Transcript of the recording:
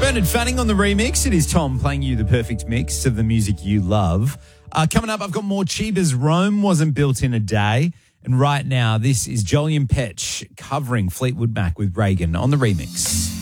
Bernard Fanning on the remix. It is Tom playing you the perfect mix of the music you love. Coming up, I've got more Cheeba's Rome Wasn't Built in a Day. And right now, this is Jolyon Petch covering Fleetwood Mac with Reagan on the remix.